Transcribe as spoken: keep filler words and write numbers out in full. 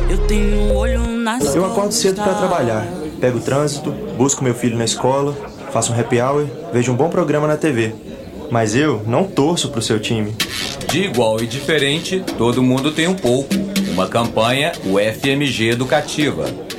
Eu tenho um olho nas Eu acordo cedo para trabalhar, pego o trânsito, busco meu filho na escola, faço um happy hour, vejo um bom programa na T V. Mas eu não torço pro seu time. De igual e diferente, todo mundo tem um pouco. Uma campanha U F M G Educativa.